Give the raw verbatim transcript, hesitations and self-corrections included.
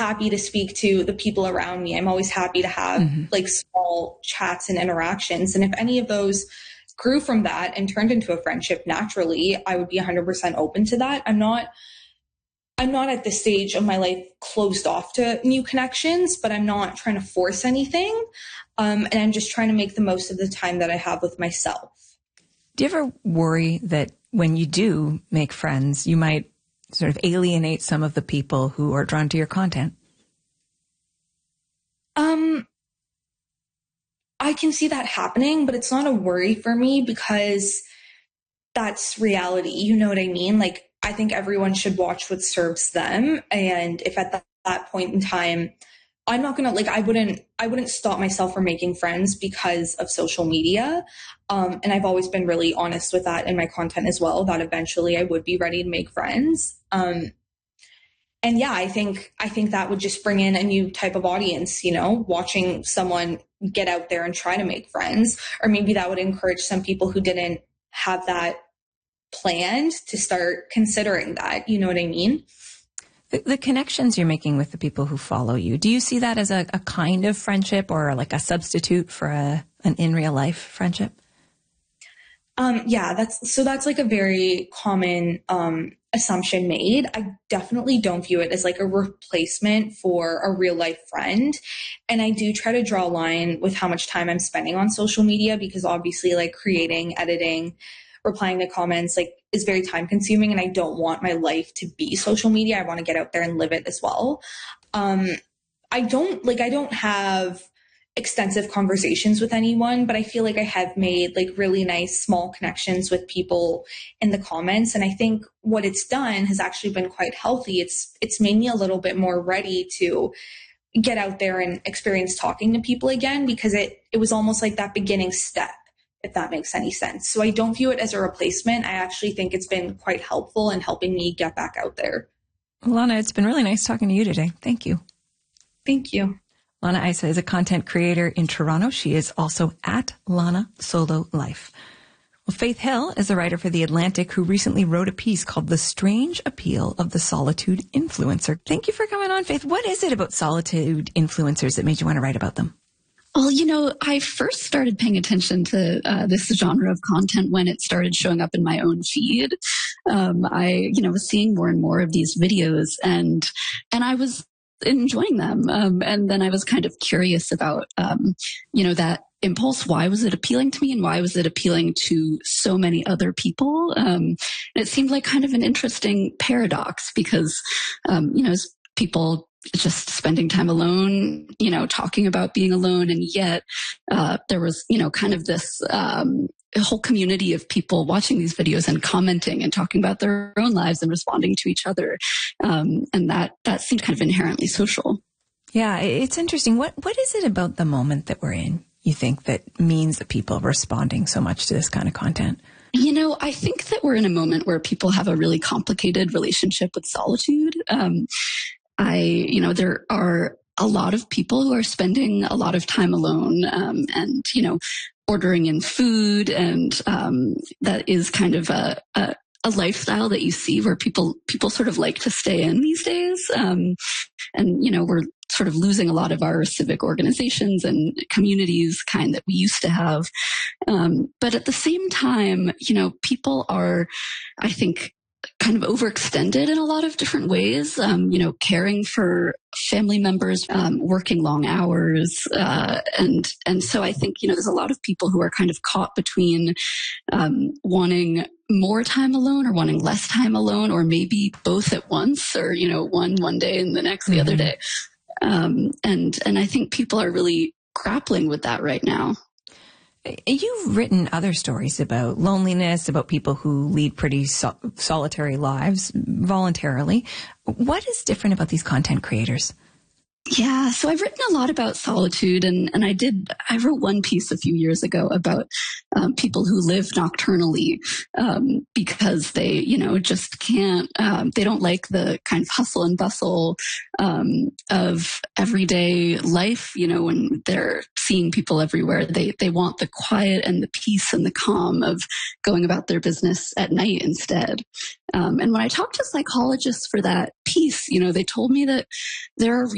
happy to speak to the people around me. I'm always happy to have mm-hmm. like small chats and interactions. And if any of those grew from that and turned into a friendship naturally, I would be one hundred percent open to that. I'm not I'm not at this stage of my life closed off to new connections, but I'm not trying to force anything. Um, and I'm just trying to make the most of the time that I have with myself. Do you ever worry that when you do make friends, you might sort of alienate some of the people who are drawn to your content? Um, I can see that happening, but it's not a worry for me because that's reality. You know what I mean? Like, I think everyone should watch what serves them. And if at that, that point in time, I'm not going to like, I wouldn't, I wouldn't stop myself from making friends because of social media. Um, and I've always been really honest with that in my content as well, that eventually I would be ready to make friends. Um, and yeah, I think, I think that would just bring in a new type of audience, you know, watching someone get out there and try to make friends, or maybe that would encourage some people who didn't have that planned to start considering that. You know what I mean? The, the connections you're making with the people who follow you, do you see that as a, a kind of friendship or like a substitute for a, an in real life friendship? Um, yeah, that's, so that's like a very common, um, assumption made. I definitely don't view it as like a replacement for a real life friend. And I do try to draw a line with how much time I'm spending on social media, because obviously like creating, editing, replying to comments like is very time consuming, and I don't want my life to be social media. I want to get out there and live it as well. Um, I don't like, I don't have extensive conversations with anyone, but I feel like I have made like really nice small connections with people in the comments. And I think what it's done has actually been quite healthy. It's, it's made me a little bit more ready to get out there and experience talking to people again, because it, it was almost like that beginning step, if that makes any sense. So I don't view it as a replacement. I actually think it's been quite helpful in helping me get back out there. Lana, it's been really nice talking to you today. Thank you. Thank you. Lana Isa is a content creator in Toronto. She is also at Lana Solo Life. Well, Faith Hill is a writer for The Atlantic who recently wrote a piece called The Strange Appeal of the Solitude Influencer. Thank you for coming on, Faith. What is it about solitude influencers that made you want to write about them? Well, you know, I first started paying attention to uh, this genre of content when it started showing up in my own feed. Um, I, you know, was seeing more and more of these videos, and and I was enjoying them. Um, and then I was kind of curious about, um, you know, that impulse. Why was it appealing to me, and why was it appealing to so many other people? Um, and it seemed like kind of an interesting paradox because, um, you know, as people just spending time alone, you know, talking about being alone. And yet, uh, there was, you know, kind of this, um, a whole community of people watching these videos and commenting and talking about their own lives and responding to each other. Um, and that, that seemed kind of inherently social. Yeah, it's interesting. What, what is it about the moment that we're in, you think, that means that people are responding so much to this kind of content? You know, I think that we're in a moment where people have a really complicated relationship with solitude. Um, I, you know, there are a lot of people who are spending a lot of time alone, um, and, you know, ordering in food. And, um, that is kind of a, a, a lifestyle that you see where people, people sort of like to stay in these days. Um, and, you know, we're sort of losing a lot of our civic organizations and communities kind that we used to have. Um, but at the same time, you know, people are, I think, kind of overextended in a lot of different ways, um, you know, caring for family members, um, working long hours. Uh, and, and so I think, you know, there's a lot of people who are kind of caught between, um, wanting more time alone or wanting less time alone, or maybe both at once, or, you know, one, one day and the next, the mm-hmm. other day. Um, and, and I think people are really grappling with that right now. You've written other stories about loneliness, about people who lead pretty so- solitary lives voluntarily. What is different about these content creators? Yeah, so I've written a lot about solitude, and, and I did, I wrote one piece a few years ago about um, people who live nocturnally um, because they, you know, just can't, um, they don't like the kind of hustle and bustle um, of everyday life, you know, when they're seeing people everywhere. They, they want the quiet and the peace and the calm of going about their business at night instead. Um, and when I talked to psychologists for that piece, you know, they told me that there are